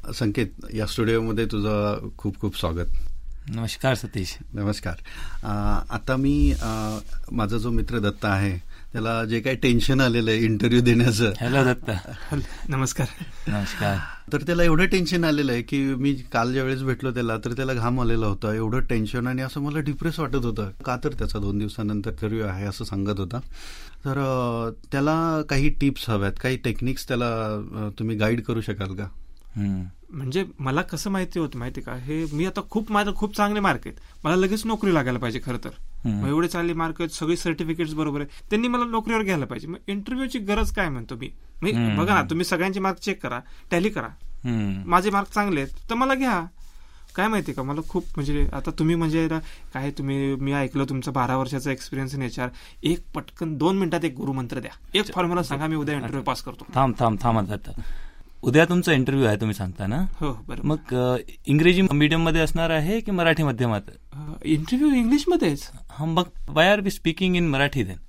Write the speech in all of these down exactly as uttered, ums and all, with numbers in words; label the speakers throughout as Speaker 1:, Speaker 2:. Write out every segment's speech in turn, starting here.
Speaker 1: संकेत, या स्टुडिओमध्ये तुझं खूप खूप स्वागत.
Speaker 2: नमस्कार सतीश.
Speaker 1: नमस्कार. आता मी माझा जो मित्र दत्ता आहे त्याला जे काही टेन्शन आलेलं आहे इंटरव्ह्यू देण्याचं.
Speaker 2: हॅलो दत्ता.
Speaker 3: नमस्कार.
Speaker 2: नमस्कार.
Speaker 1: तर त्याला एवढं टेन्शन आलेलं आहे की मी काल ज्या वेळेस भेटलो त्याला तर त्याला घाम आलेला होता, एवढं टेन्शन, आणि असं मला डिप्रेस वाटत होतं. का तर त्याचा दोन दिवसानंतर इंटरव्ह्यू आहे असं सांगत होता. तर त्याला काही टिप्स हव्यात, काही टेक्निक्स त्याला तुम्ही गाईड करू शकाल का?
Speaker 3: म्हणजे मला कसं माहिती होतं माहिती का, हे मी आता खूप माझं खूप चांगले मार्क आहेत, मला लगेच नोकरी लागायला पाहिजे. खरं तर एवढे चांगले मार्क आहेत, सगळी सर्टिफिकेट्स बरोबर आहे, त्यांनी मला नोकरीवर घ्यायला पाहिजे. मग इंटरव्ह्यूची गरज काय म्हणतो मी. बघा ना, तुम्ही सगळ्यांचे मार्क चेक करा, टॅली करा, माझे मार्क चांगले आहेत तर मला घ्या. काय माहिती का, मला खूप म्हणजे आता तुम्ही म्हणजे काय तुम्ही मी ऐकलं तुमचं बारा वर्षाचा एक्सपिरियन्स इन एच आर, एक पटकन दोन मिनिटात एक गुरुमंत्र द्या, एक फॉर्म्युला सांगा, मी उद्या इंटरव्ह्यू पास करतो.
Speaker 2: थांब थांब थांब जाता. उद्या तुमचा इंटरव्ह्यू आहे तुम्ही सांगता ना?
Speaker 3: हो बरोबर.
Speaker 2: मग इंग्रजी मीडियम मध्ये असणार आहे की मराठी माध्यमात?
Speaker 3: इंटरव्ह्यू इंग्लिश मध्येच.
Speaker 2: हा, मग वाय are we speaking in Marathi then?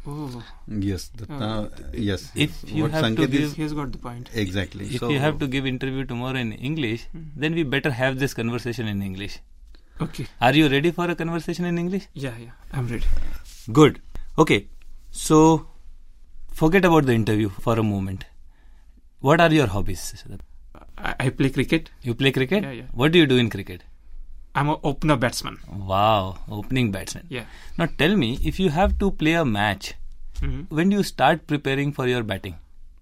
Speaker 1: Yes, yes.
Speaker 2: If you have to give,
Speaker 3: he's got the point.
Speaker 1: Exactly.
Speaker 2: If you have to give interview tomorrow in English, then we better have this conversation in English.
Speaker 3: Okay.
Speaker 2: Are you ready for a conversation in English?
Speaker 3: Yeah, yeah, I'm ready.
Speaker 2: Good. Okay. So, forget about the interview for a moment. What are your hobbies?
Speaker 3: I, I play cricket.
Speaker 2: You play cricket?
Speaker 3: Yeah, yeah.
Speaker 2: What do you do in cricket?
Speaker 3: I'm an opener batsman.
Speaker 2: Wow, opening batsman.
Speaker 3: Yeah.
Speaker 2: Now tell me, if you have to play a match, mm-hmm. when do you start preparing for your batting?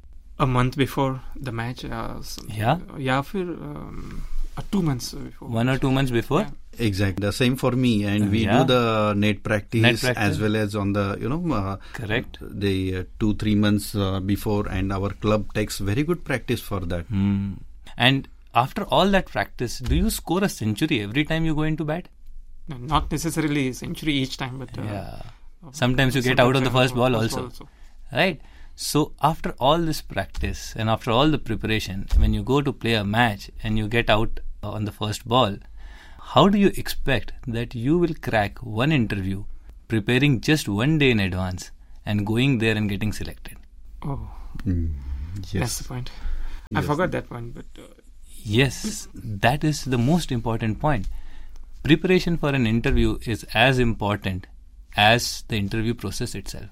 Speaker 3: A month before the match. Uh, so
Speaker 2: yeah?
Speaker 3: Yeah, for um, uh, two months before.
Speaker 2: One or two months before?
Speaker 3: Yeah.
Speaker 1: Exactly. The same for me. And we
Speaker 2: yeah.
Speaker 1: do the net practice,
Speaker 2: net practice
Speaker 1: as well as on the, you know, uh,
Speaker 2: correct.
Speaker 1: The uh, two, three months uh, before, and our club takes very good practice for that.
Speaker 2: Mm. And after all that practice, do you score a century every time you go into bat?
Speaker 3: No, not necessarily a century each time, but uh,
Speaker 2: yeah. Sometimes you get out on the first ball also. also. Right? So after all this practice and after all the preparation, when you go to play a match and you get out on the first ball, how do you expect that you will crack one interview preparing just one day in advance and going there and getting selected?
Speaker 3: Oh,
Speaker 1: mm, yes.
Speaker 3: That's the point. I yes. forgot that point, but... Uh,
Speaker 2: Yes, that is the most important point. Preparation for an interview is as important as the interview process itself.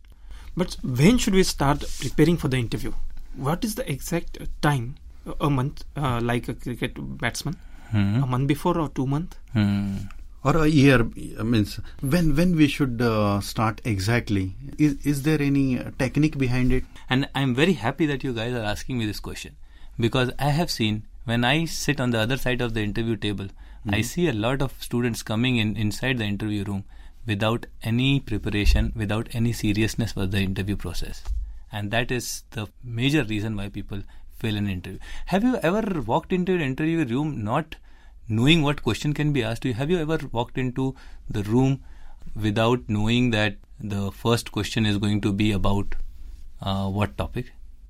Speaker 3: But when should we start preparing for the interview? What is the exact time? A month, uh, like a cricket batsman?
Speaker 2: Hmm.
Speaker 3: A month before or two months?
Speaker 2: Hmm.
Speaker 1: Or a year? I mean, when when we should uh, start exactly? Is is there any technique behind it?
Speaker 2: And I'm very happy that you guys are asking me this question, because I have seen, when I sit on the other side of the interview table, mm-hmm. I see a lot of students coming in inside the interview room without any preparation, without any seriousness for the interview process. And that is the major reason why people fail an interview. Have you ever walked into an interview room not knowing what question can be asked to you? Have you ever walked into the room without knowing that the first question is going to be about uh, what topic?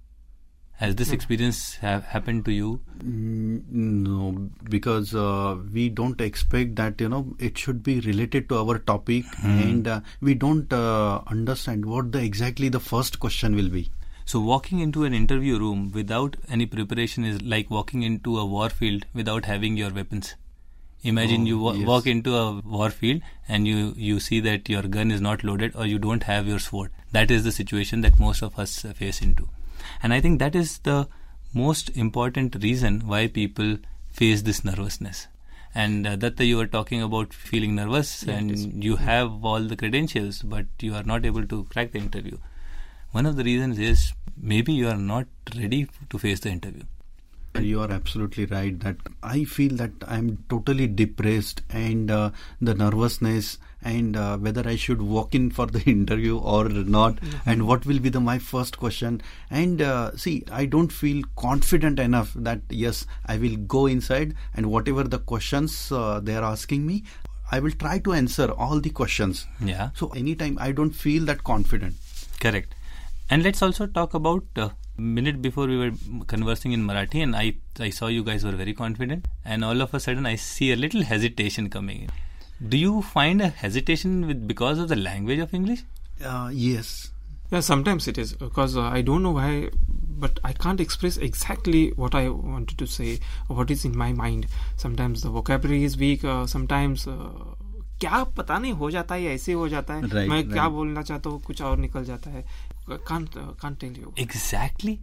Speaker 2: Has this experience have happened to you?
Speaker 1: Mm, no, because uh, we don't expect that, you know, it should be related to our topic, mm. and uh, we don't uh, understand what the exactly the first question will be.
Speaker 2: So walking into an interview room without any preparation is like walking into a war field without having your weapons. Imagine oh, you wa-
Speaker 1: yes.
Speaker 2: walk into a war field and you, you see that your gun is not loaded or you don't have your sword. That is the situation that most of us uh, face into. And I think that is the most important reason why people face this nervousness. And uh, Datta, you were talking about feeling nervous, yeah, and you have all the credentials, but you are not able to crack the interview. One of the reasons is maybe you are not ready to face the interview.
Speaker 1: You are absolutely right that I feel that I'm totally depressed, and uh, the nervousness, and uh, whether I should walk in for the interview or not, mm-hmm. and what will be the my first question. And uh, see, I don't feel confident enough that yes, I will go inside and whatever the questions uh, they are asking me, I will try to answer all the questions.
Speaker 2: Yeah.
Speaker 1: So anytime I don't feel that confident.
Speaker 2: Correct. And let's also talk about uh, minute before we were conversing in Marathi, and I I saw you guys were very confident, and all of a sudden I see a little hesitation coming in. Do you find a hesitation with because of the language of English?
Speaker 1: Uh, yes.
Speaker 3: Yeah, sometimes it is, because uh, I don't know why, but I can't express exactly what I wanted to say or what is in my mind. Sometimes the vocabulary is weak. Uh, sometimes uh, क्या पता नहीं हो जाता है, ऐसे हो जाता है.
Speaker 1: right,
Speaker 3: मैं
Speaker 1: right.
Speaker 3: क्या बोलना चाहता हूँ कुछ और निकल जाता है. Can't uh, can't tell you.
Speaker 2: Exactly.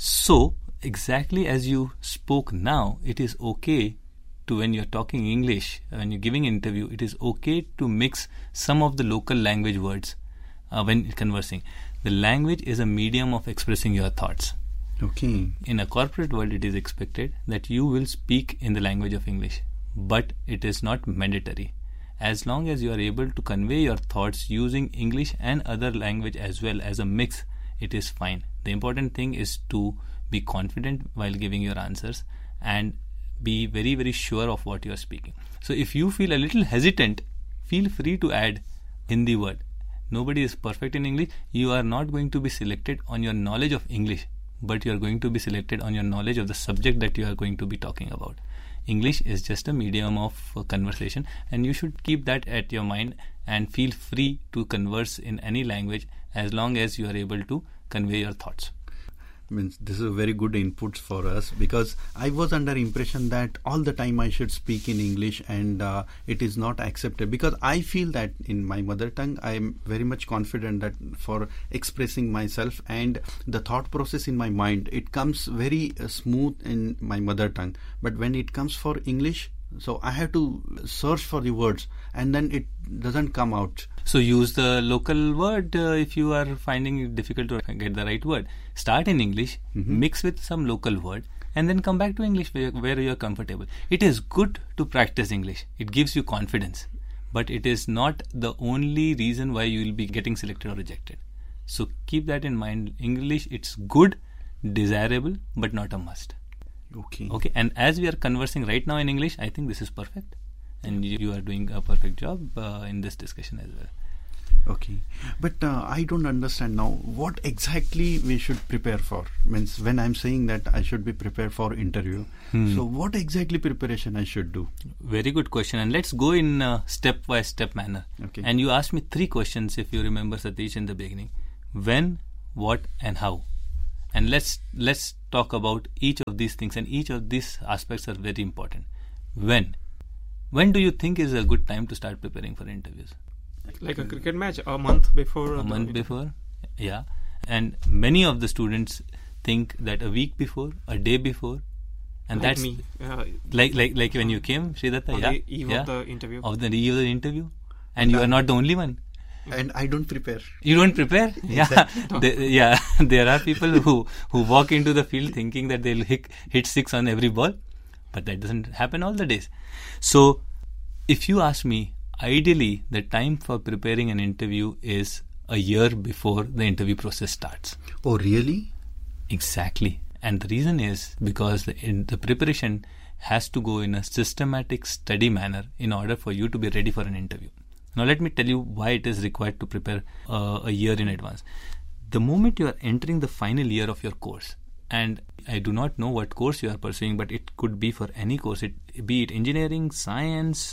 Speaker 2: So exactly as you spoke now, it is okay to, when you're talking English, when you're giving an interview, it is okay to mix some of the local language words uh, when conversing. The language is a medium of expressing your thoughts.
Speaker 1: Okay.
Speaker 2: In a corporate world, it is expected that you will speak in the language of English, but it is not mandatory. As long as you are able to convey your thoughts using English and other language as well as a mix, it is fine. The important thing is to be confident while giving your answers and be very, very sure of what you are speaking. So if you feel a little hesitant, feel free to add Hindi word. Nobody is perfect in English. You are not going to be selected on your knowledge of English, but you are going to be selected on your knowledge of the subject that you are going to be talking about. English is just a medium of uh, conversation, and you should keep that at your mind and feel free to converse in any language as long as you are able to convey your thoughts.
Speaker 1: Means this is a very good input for us, because I was under impression that all the time I should speak in English, and uh, it is not accepted, because I feel that in my mother tongue I am very much confident that for expressing myself and the thought process in my mind, it comes very uh, smooth in my mother tongue. But when it comes for English, so I have to search for the words and then it doesn't come out.
Speaker 2: So use the local word uh, if you are finding it difficult to get the right word. Start in English, mm-hmm. mix with some local word, and then come back to English where, where you are comfortable. It is good to practice English. It gives you confidence. But it is not the only reason why you will be getting selected or rejected. So keep that in mind. English, it's good, desirable, but not a must.
Speaker 1: Okay.
Speaker 2: Okay. And as we are conversing right now in English, I think this is perfect. And you, you are doing a perfect job uh, in this discussion as well.
Speaker 1: Okay, but uh, I don't understand now what exactly we should prepare for. Means when I'm saying that I should be prepared for interview, hmm. so what exactly preparation I should do?
Speaker 2: Very good question, and let's go in uh, step by step manner.
Speaker 1: Okay.
Speaker 2: And you asked me three questions, if you remember, Satish, in the beginning: when, what, and how. And let's let's talk about each of these things, and each of these aspects are very important. When, when do you think is a good time to start preparing for interviews?
Speaker 3: Like a cricket match, a month before.
Speaker 2: A month before, yeah. And many of the students think that a week before, a day before, and
Speaker 3: like
Speaker 2: that's
Speaker 3: me. Uh,
Speaker 2: like like like when you came, Sridatta,
Speaker 3: on
Speaker 2: yeah,
Speaker 3: the eve
Speaker 2: yeah,
Speaker 3: of the interview.
Speaker 2: Of the eve of the interview, and you are not the only one.
Speaker 1: And I don't prepare.
Speaker 2: You don't prepare? Yeah, the, yeah. There are people who who walk into the field thinking that they'll hit, hit six on every ball, but that doesn't happen all the days. So, if you ask me, ideally, the time for preparing an interview is a year before the interview process starts.
Speaker 1: Oh, really?
Speaker 2: Exactly. And the reason is because the, in the preparation has to go in a systematic study manner in order for you to be ready for an interview. Now, let me tell you why it is required to prepare uh, a year in advance. The moment you are entering the final year of your course, and I do not know what course you are pursuing, but it could be for any course, it, be it engineering, science,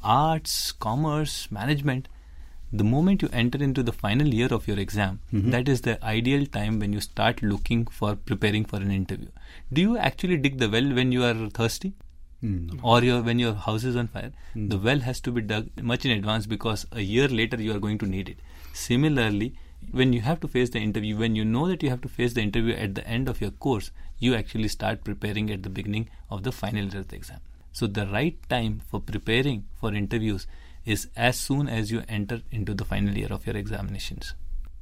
Speaker 2: arts, commerce, management. The moment you enter into the final year of your exam, mm-hmm. that is the ideal time when you start looking for preparing for an interview. Do you actually dig the well when you are thirsty?
Speaker 1: Mm.
Speaker 2: Or your, when your house is on fire?
Speaker 1: Mm.
Speaker 2: The well has to be dug much in advance, because a year later you are going to need it. Similarly, when you have to face the interview, when you know that you have to face the interview at the end of your course, you actually start preparing at the beginning of the final year of the exam. So the right time for preparing for interviews is as soon as you enter into the final year of your examinations.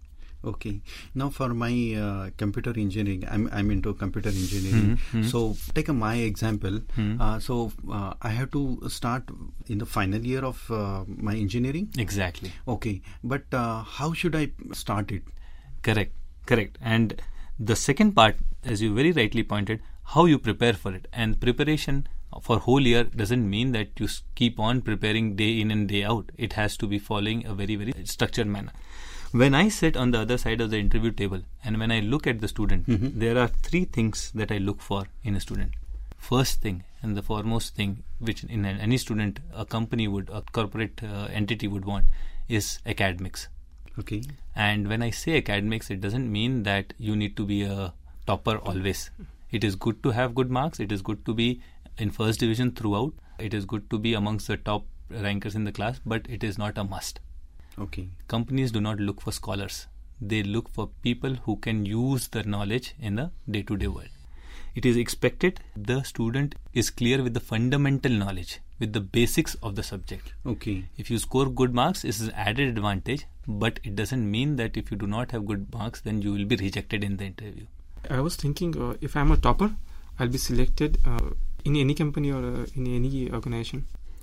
Speaker 1: Okay. Now for my uh, computer engineering, I'm I'm into computer engineering.
Speaker 2: Mm-hmm.
Speaker 1: So take a my example.
Speaker 2: Mm-hmm.
Speaker 1: Uh, so uh, I have to start in the final year of uh, my engineering.
Speaker 2: Exactly.
Speaker 1: Okay. But uh, how should I start it?
Speaker 2: Correct. Correct. And the second part, as you very rightly pointed, how you prepare for it. And preparation for whole year doesn't mean that you keep on preparing day in and day out. It has to be following a very, very structured manner. When I sit on the other side of the interview table and when I look at the student, mm-hmm. there are three things that I look for in a student. First thing and the foremost thing which in any student, a company would, a corporate uh, entity would want is academics.
Speaker 1: Okay.
Speaker 2: And when I say academics, it doesn't mean that you need to be a topper always. It is good to have good marks. It is good to be in first division throughout. It is good to be amongst the top rankers in the class, but it is not a must.
Speaker 1: Okay.
Speaker 2: Companies do not look for scholars. They look for people who can use the knowledge in the day-to-day world. It is expected the student is clear with the fundamental knowledge, with the basics of the subject.
Speaker 1: Okay.
Speaker 2: If you score good marks, this is an added advantage, but it doesn't mean that if you do not have good marks, then you will be rejected in the interview.
Speaker 3: I was thinking, uh, if I'm a topper, I'll be selected uh, in any company or uh, in any organization.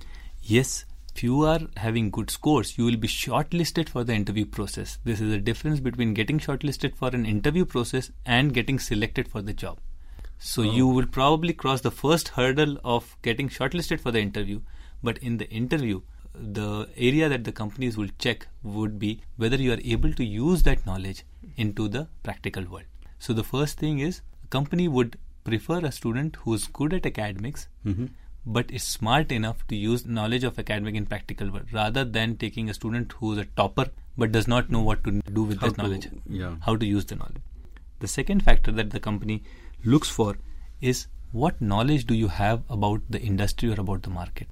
Speaker 2: Yes, if you are having good scores, you will be shortlisted for the interview process. This is the difference between getting shortlisted for an interview process and getting selected for the job. So oh. you will probably cross the first hurdle of getting shortlisted for the interview, but in the interview, the area that the companies will check would be whether you are able to use that knowledge into the practical world. So the first thing is, a company would prefer a student who is good at academics, mm-hmm. but is smart enough to use knowledge of academic in practical world, rather than taking a student who is a topper but does not know what to do with
Speaker 1: how
Speaker 2: that
Speaker 1: to,
Speaker 2: knowledge,
Speaker 1: yeah.
Speaker 2: how to use the knowledge. The second factor that the company looks for is what knowledge do you have about the industry or about the market.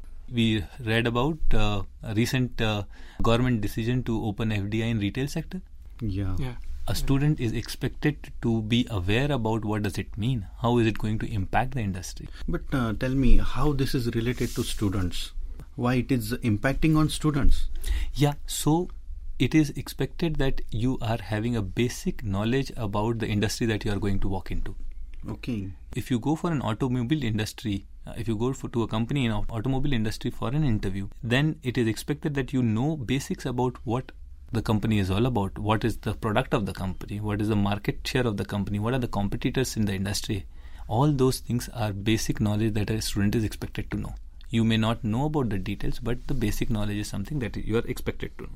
Speaker 2: We read about uh, a recent uh, government decision to open F D I in retail sector.
Speaker 1: Yeah.
Speaker 3: yeah.
Speaker 2: A student is expected to be aware about what does it mean, how is it going to impact the industry.
Speaker 1: But uh, tell me how this is related to students, why it is impacting on students.
Speaker 2: Yeah, so it is expected that you are having a basic knowledge about the industry that you are going to walk into.
Speaker 1: Okay.
Speaker 2: If you go for an automobile industry, uh, if you go for, to a company in automobile industry for an interview, then it is expected that you know basics about what the company is all about, what is the product of the company, what is the market share of the company, what are the competitors in the industry. All those things are basic knowledge that a student is expected to know. You may not know about the details, but the basic knowledge is something that you are expected to know.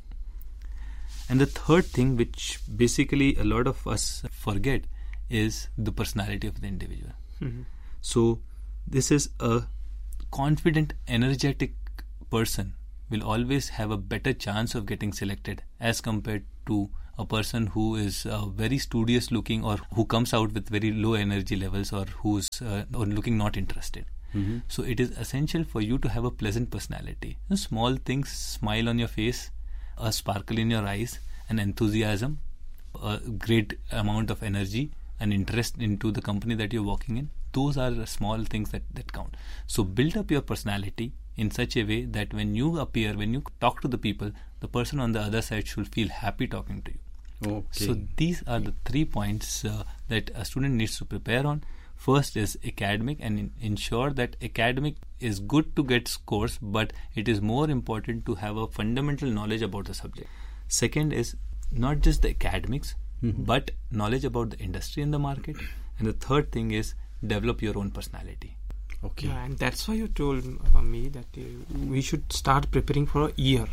Speaker 2: And the third thing, which basically a lot of us forget, is the personality of the individual. Mm-hmm. So this is a confident, energetic person will always have a better chance of getting selected as compared to a person who is uh, very studious looking, or who comes out with very low energy levels, or who's uh, or looking not interested. Mm-hmm. So it is essential for you to have a pleasant personality. You know, small things, smile on your face, a sparkle in your eyes, an enthusiasm, a great amount of energy, an interest into the company that you're working in. Those are the small things that, that count. So build up your personality in such a way that when you appear, when you talk to the people, the person on the other side should feel happy talking to you.
Speaker 1: Okay.
Speaker 2: So these are the three points uh, that a student needs to prepare on. First is academic, and in, ensure that academic is good to get scores, but it is more important to have a fundamental knowledge about the subject. Second is not just the academics, mm-hmm. but knowledge about the industry and the market. And the third thing is develop your own personality.
Speaker 3: Okay. Yeah, and that's why you told uh, me that uh, we should start preparing for a year.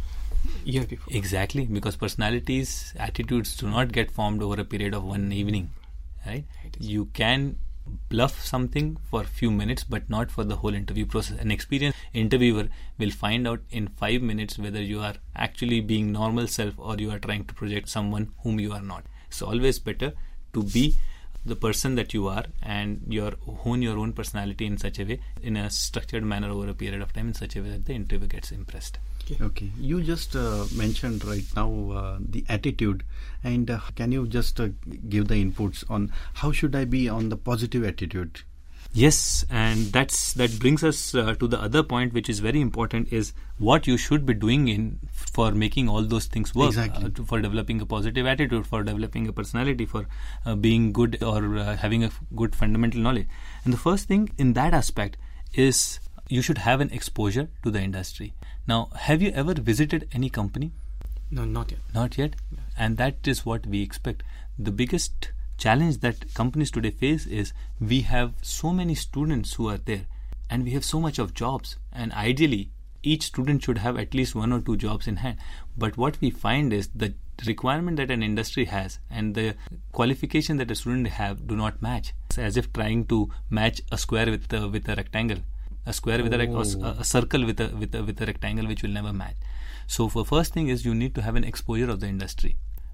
Speaker 3: Year before.
Speaker 2: Exactly, because personalities, attitudes do not get formed over a period of one evening, right? You can bluff something for a few minutes, but not for the whole interview process. An experienced interviewer will find out in five minutes whether you are actually being normal self or you are trying to project someone whom you are not. It's always better to be the person that you are, and your hone your own personality in such a way, in a structured manner over a period of time, in such a way that the interviewer gets impressed.
Speaker 1: Okay. okay. You just uh, mentioned right now uh, the attitude, and uh, can you just uh, give the inputs on how should I be on the positive attitude?
Speaker 2: Yes, and that's that brings us uh, to the other point, which is very important, is what you should be doing in for making all those things work.
Speaker 1: Exactly.
Speaker 2: Uh, to, for developing a positive attitude, for developing a personality, for uh, being good, or uh, having a f- good fundamental knowledge. And the first thing in that aspect is you should have an exposure to the industry. Now, have you ever visited any company?
Speaker 3: No, not yet.
Speaker 2: Not yet? Yes. And that is what we expect. The biggest challenge that companies today face is we have so many students who are there, and we have so much of jobs, and ideally each student should have at least one or two jobs in hand. But what we find is the requirement that an industry has and the qualification that a student have do not match. It's as if trying to match a square with a, with a rectangle. A square with a, a, a circle with a with a with a rectangle, which will never match. So, for first thing is you need to have an exposure of the industry.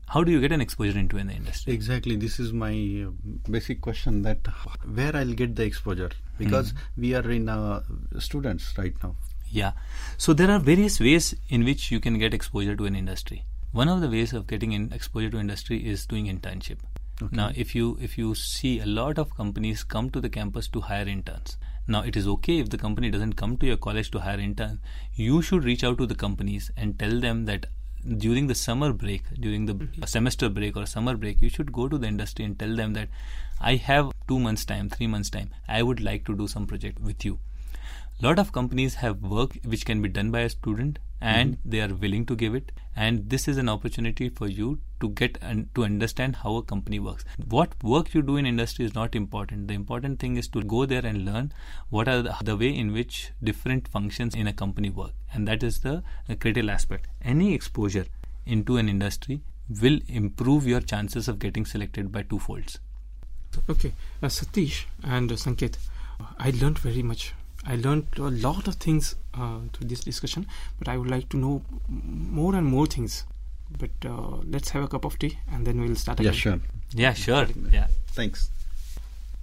Speaker 2: How do you get an exposure into an industry?
Speaker 1: Exactly. This is my uh, basic question, that where I'll get the exposure, because mm. we are in uh, students right now.
Speaker 2: Yeah. So there are various ways in which you can get exposure to an industry. One of the ways of getting in exposure to industry is doing internship. Okay. Now, if you if you see a lot of companies come to the campus to hire interns. Now, it is okay if the company doesn't come to your college to hire interns. You should reach out to the companies and tell them that during the summer break, during the mm-hmm. semester break or summer break, you should go to the industry and tell them that I have two months time, three months time. I would like to do some project with you. Lot of companies have work which can be done by a student, and mm-hmm. they are willing to give it. And this is an opportunity for you to get and to understand how a company works. What work you do in industry is not important. The important thing is to go there and learn what are the, the way in which different functions in a company work. And that is the, the critical aspect. Any exposure into an industry will improve your chances of getting selected by two folds.
Speaker 3: Okay, uh, Satish and uh, Sanket, I learned very much. I learned a lot of things uh, through this discussion, but I would like to know more and more things. But uh, let's have a cup of tea and then we'll start again.
Speaker 1: Yeah, sure.
Speaker 2: Yeah, sure. Yeah.
Speaker 1: Thanks.